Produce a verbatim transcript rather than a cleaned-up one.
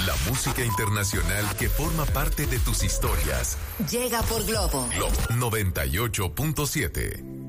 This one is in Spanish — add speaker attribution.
Speaker 1: La música internacional que forma parte de tus historias.
Speaker 2: Llega por Globo.
Speaker 1: Globo noventa y ocho punto siete.